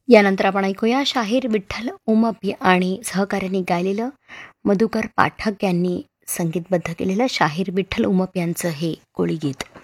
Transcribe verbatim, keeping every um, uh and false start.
यानंतर आपण ऐकूया शाहीर विठ्ठल उमप आणि सहकार्याने गायलेलं मधुकर पाठक यांनी संगीतबद्ध केलेलं शाहीर विठ्ठल उमप यांचं हे कोळी गीत.